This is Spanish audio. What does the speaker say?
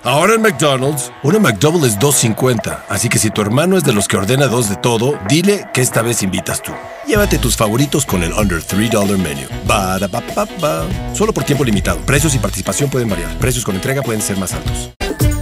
Ahora en McDonald's, una McDouble es $2.50. Así que si tu hermano es de los que ordena dos de todo, dile que esta vez invitas tú. Llévate tus favoritos con el Under $3 Menu. Ba-da-ba-ba-ba. Solo por tiempo limitado. Precios y participación pueden variar. Precios con entrega pueden ser más altos.